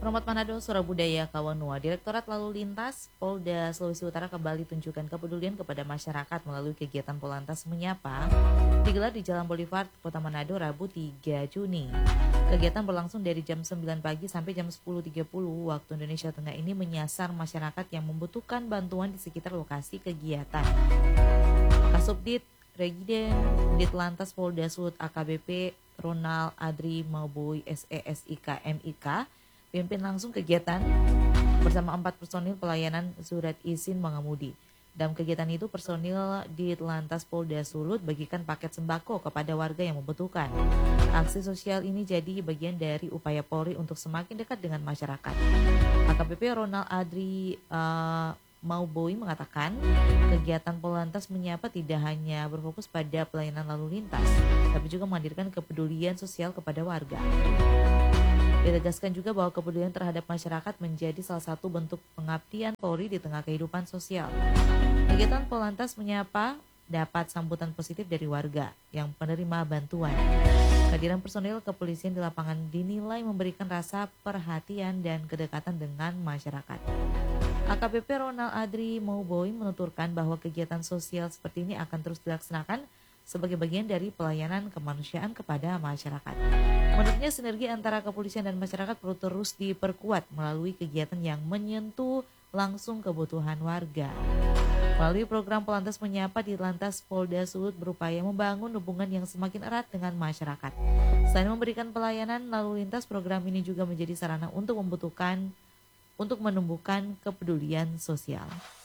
Hormat Manado, Surabudaya, Kawanua, Direktorat Lalu Lintas Polda Sulawesi Utara kembali tunjukkan kepedulian kepada masyarakat melalui kegiatan Polantas Menyapa digelar di Jalan Boulevard, Kota Manado, Rabu 3 Juni. Kegiatan berlangsung dari jam 9 pagi sampai jam 10.30 waktu Indonesia Tengah ini menyasar masyarakat yang membutuhkan bantuan di sekitar lokasi kegiatan. Kasubdit Regiden Ditlantas Polda Sud AKBP Ronald Adri Mauboy SESIK MIK pimpin langsung kegiatan bersama 4 personil pelayanan surat izin mengemudi. Dalam kegiatan itu, personil di Lantas Polda Sulut bagikan paket sembako kepada warga yang membutuhkan. Aksi sosial ini jadi bagian dari upaya Polri untuk semakin dekat dengan masyarakat. AKBP Ronald Adri Mauboy mengatakan, kegiatan Polantas Menyapa tidak hanya berfokus pada pelayanan lalu lintas, tapi juga menghadirkan kepedulian sosial kepada warga. Ditegaskan juga bahwa kepedulian terhadap masyarakat menjadi salah satu bentuk pengabdian Polri di tengah kehidupan sosial. Kegiatan Polantas Menyapa dapat sambutan positif dari warga yang penerima bantuan. Kehadiran personil kepolisian di lapangan dinilai memberikan rasa perhatian dan kedekatan dengan masyarakat. AKBP Ronald Adri Mauboy menuturkan bahwa kegiatan sosial seperti ini akan terus dilaksanakan sebagai bagian dari pelayanan kemanusiaan kepada masyarakat. Menurutnya, sinergi antara kepolisian dan masyarakat perlu terus diperkuat melalui kegiatan yang menyentuh langsung kebutuhan warga. Melalui program Polantas Menyapa di Lantas Polda Sulut berupaya membangun hubungan yang semakin erat dengan masyarakat. Selain memberikan pelayanan lalu lintas, program ini juga menjadi sarana untuk menumbuhkan kepedulian sosial.